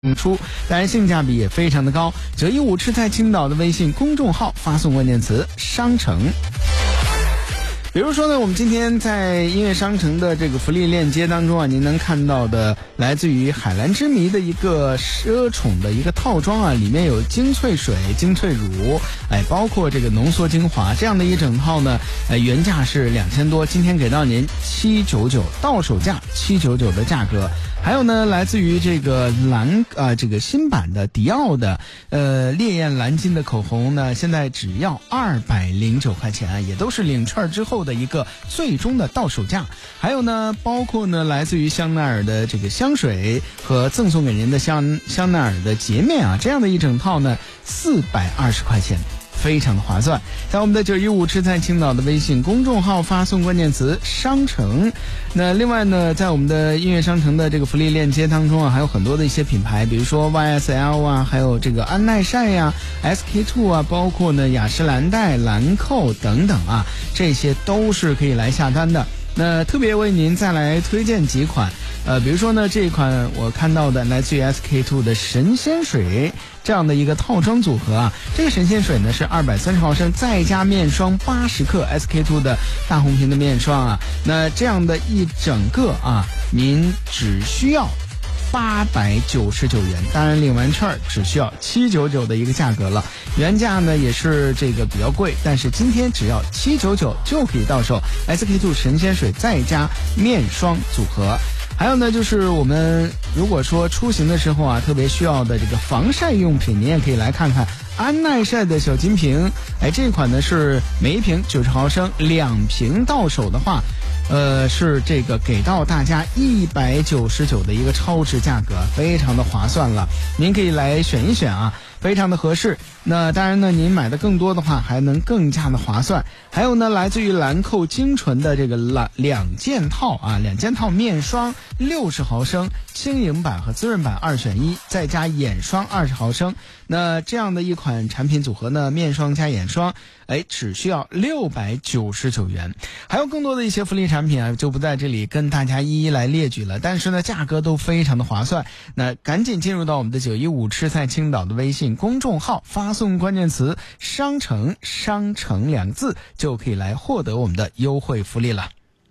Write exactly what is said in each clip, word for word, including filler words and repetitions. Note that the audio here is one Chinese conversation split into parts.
出，当然性价比也非常的高。九一五吃菜青岛的微信公众号发送关键词商城。比如说呢，我们今天在音乐商城的这个福利链接当中啊，您能看到的来自于海蓝之谜的一个奢宠的一个套装啊，里面有精粹水、精粹乳，哎，包括这个浓缩精华，这样的一整套呢，呃，原价是两千多，今天给到您七九九，到手价七九九的价格。还有呢，来自于这个蓝啊、呃，这个新版的迪奥的呃烈焰蓝金的口红呢，现在只要二百零九块钱，也都是领券之后的一个最终的到手价。还有呢，包括呢来自于香奈儿的这个香水和赠送给您的香香奈儿的洁面啊，这样的一整套呢，四百二十块钱。非常的划算，在我们的九一五吃菜青岛的微信公众号发送关键词商城。那另外呢，在我们的音乐商城的这个福利链接当中啊，还有很多的一些品牌，比如说 Y S L 啊，还有这个安耐晒呀、啊、S K two 啊，包括呢雅诗兰黛、兰蔻等等啊，这些都是可以来下单的。那特别为您再来推荐几款，呃，比如说呢，这一款我看到的来自于 S K two 的神仙水这样的一个套装组合啊，这个神仙水呢是二百三十毫升，再加面霜八十克 S K two 的大红瓶的面霜啊，那这样的一整个啊，您只需要八百九十九元，当然领完券只需要七九九的一个价格了。原价呢也是这个比较贵，但是今天只要七九九就可以到手 S K two 神仙水再加面霜组合。还有呢，就是我们如果说出行的时候啊，特别需要的这个防晒用品，您也可以来看看安耐晒的小金瓶。哎，这款呢是每一瓶九十毫升，两瓶到手的话，呃，是这个给到大家一百九十九的一个超值价格，非常的划算了。您可以来选一选啊，非常的合适。那当然呢，您买的更多的话，还能更加的划算。还有呢，来自于兰蔻精纯的这个两两件套啊，两件套面霜六十毫升，轻盈版和滋润版二选一，再加眼霜二十毫升。那这样的一款产品组合呢，面霜加眼霜，哎，只需要六百九十九元。还有更多的一些福利产品啊，就不在这里跟大家一一来列举了，但是呢，价格都非常的划算。那赶紧进入到我们的九一五吃菜青岛的微信公众号，发送关键词商城商城两个字，就可以来获得我们的优惠福利了。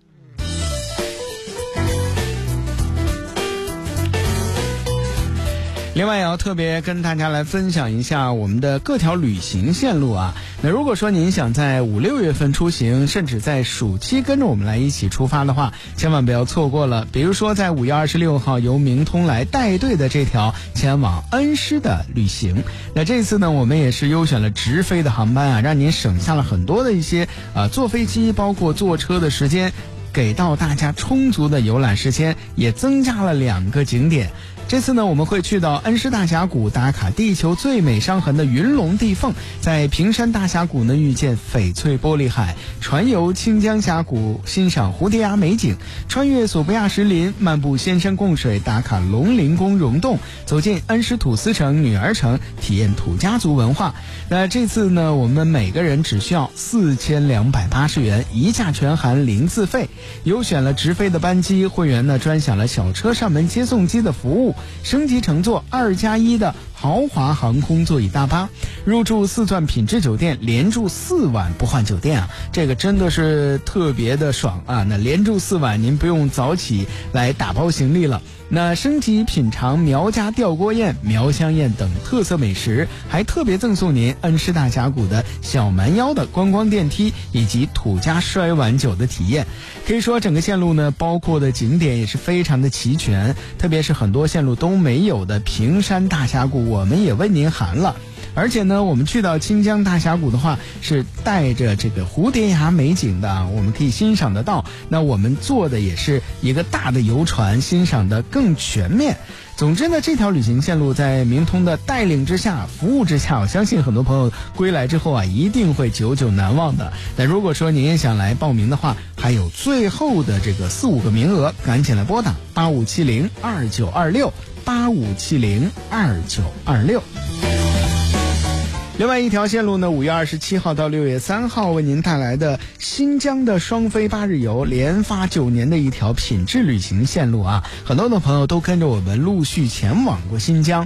另外也要特别跟大家来分享一下我们的各条旅行线路啊。那如果说您想在五六月份出行，甚至在暑期跟着我们来一起出发的话，千万不要错过了。比如说在五月二十六号由明通来带队的这条前往恩施的旅行。那这次呢，我们也是优选了直飞的航班啊，让您省下了很多的一些呃坐飞机包括坐车的时间，给到大家充足的游览时间，也增加了两个景点。这次呢，我们会去到恩施大峡谷打卡地球最美伤痕的云龙地凤，在平山大峡谷呢遇见翡翠玻璃海，船游清江峡谷欣赏蝴蝶崖美景，穿越索布亚石林漫步仙山贡水，打卡龙陵宫溶洞，走进恩施土司城女儿城，体验土家族文化。那这次呢，我们每个人只需要四千两百八十元，一价全含零自费。优选了直飞的班机，会员呢专享了小车上门接送机的服务，升级乘坐二加一的豪华航空座椅大巴，入住四钻品质酒店，连住四晚不换酒店啊，这个真的是特别的爽啊！那连住四晚，您不用早起来打包行李了。那升级品尝苗家吊锅宴、苗香宴等特色美食，还特别赠送您恩施大峡谷的小蛮腰的观光电梯以及土家摔碗酒的体验。可以说整个线路呢，包括的景点也是非常的齐全，特别是很多线路都没有的平山大峡谷，我们也为您含了。而且呢，我们去到清江大峡谷的话，是带着这个蝴蝶崖美景的，我们可以欣赏得到。那我们坐的也是一个大的游船，欣赏的更全面。总之呢，这条旅行线路在明通的带领之下、服务之下，我相信很多朋友归来之后啊，一定会久久难忘的。但如果说您也想来报名的话，还有最后的这个四五个名额，赶紧来拨打八五七零二九二六八五七零二九二六。另外一条线路呢，五月二十七号到六月三号为您带来的新疆的双飞八日游，连发九年的一条品质旅行线路啊，很多的朋友都跟着我们陆续前往过新疆。